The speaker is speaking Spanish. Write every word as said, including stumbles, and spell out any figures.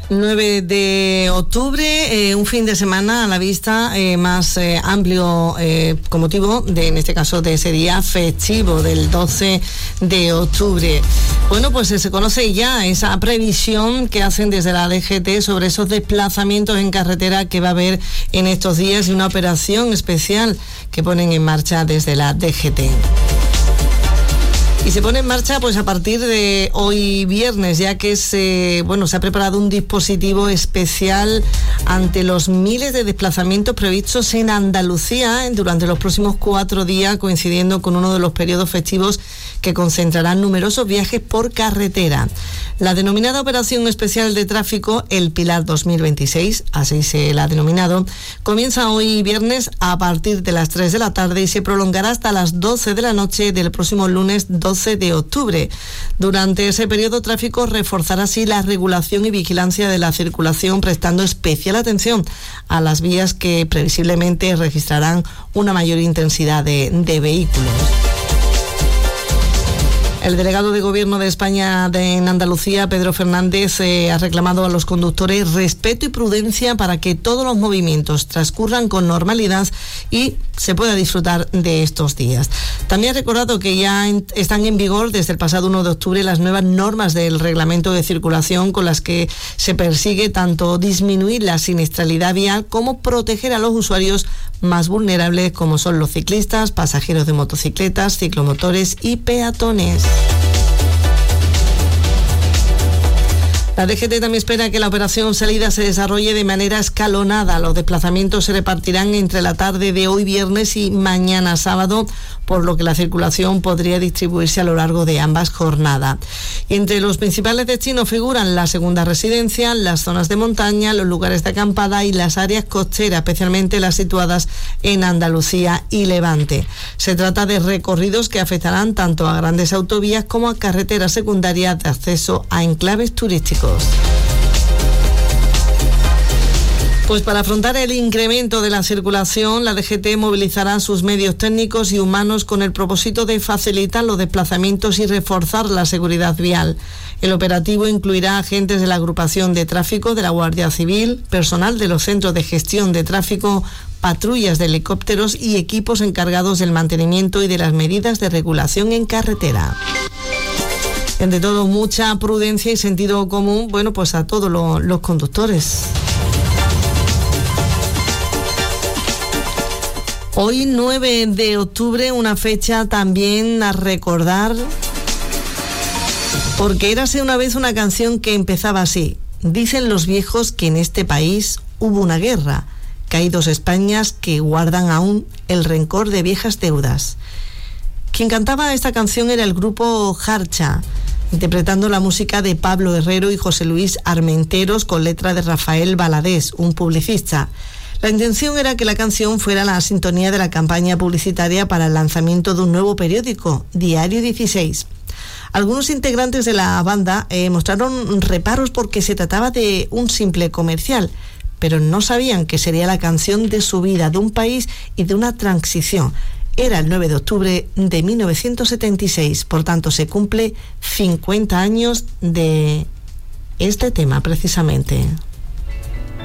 nueve de octubre, eh, un fin de semana a la vista eh, más eh, amplio eh, con motivo de, en este caso, de ese día festivo del doce de octubre. Bueno, pues eh, se conoce ya esa previsión que hacen desde la D G T sobre esos desplazamientos en carretera que va a haber en estos días y una operación especial que ponen en marcha desde la D G T. Y se pone en marcha pues a partir de hoy viernes, ya que se, bueno, se ha preparado un dispositivo especial ante los miles de desplazamientos previstos en Andalucía durante los próximos cuatro días, coincidiendo con uno de los periodos festivos que concentrarán numerosos viajes por carretera. La denominada Operación Especial de Tráfico, el Pilar dos mil veintiséis, así se la ha denominado, comienza hoy viernes a partir de las tres de la tarde y se prolongará hasta las doce de la noche del próximo lunes doce de octubre. Durante ese periodo, tráfico reforzará así la regulación y vigilancia de la circulación, prestando especial atención a las vías que previsiblemente registrarán una mayor intensidad de, de vehículos. El delegado de Gobierno de España de, en Andalucía, Pedro Fernández, eh, ha reclamado a los conductores respeto y prudencia para que todos los movimientos transcurran con normalidad y se pueda disfrutar de estos días. También ha recordado que ya en, están en vigor desde el pasado uno de octubre las nuevas normas del reglamento de circulación con las que se persigue tanto disminuir la siniestralidad vial como proteger a los usuarios más vulnerables, como son los ciclistas, pasajeros de motocicletas, ciclomotores y peatones. La D G T también espera que la operación salida se desarrolle de manera escalonada. Los desplazamientos se repartirán entre la tarde de hoy viernes y mañana sábado, por lo que la circulación podría distribuirse a lo largo de ambas jornadas. Y entre los principales destinos figuran la segunda residencia, las zonas de montaña, los lugares de acampada y las áreas costeras, especialmente las situadas en Andalucía y Levante. Se trata de recorridos que afectarán tanto a grandes autovías como a carreteras secundarias de acceso a enclaves turísticos. Pues para afrontar el incremento de la circulación, la D G T movilizará sus medios técnicos y humanos con el propósito de facilitar los desplazamientos y reforzar la seguridad vial. El operativo incluirá agentes de la agrupación de tráfico de la Guardia Civil, personal de los centros de gestión de tráfico, patrullas de helicópteros y equipos encargados del mantenimiento y de las medidas de regulación en carretera. Entre todo, mucha prudencia y sentido común, bueno, pues a todos los, los conductores. Hoy, nueve de octubre, una fecha también a recordar, porque érase una vez una canción que empezaba así: dicen los viejos que en este país hubo una guerra, que hay dos Españas que guardan aún el rencor de viejas deudas. Quien cantaba esta canción era el grupo Jarcha, interpretando la música de Pablo Herrero y José Luis Armenteros con letra de Rafael Valadés, un publicista. La intención era que la canción fuera la sintonía de la campaña publicitaria para el lanzamiento de un nuevo periódico, Diario dieciséis. Algunos integrantes de la banda eh, mostraron reparos porque se trataba de un simple comercial, pero no sabían que sería la canción de su vida, de un país y de una transición. Era el nueve de octubre de mil novecientos setenta y seis, por tanto se cumple cincuenta años de este tema precisamente.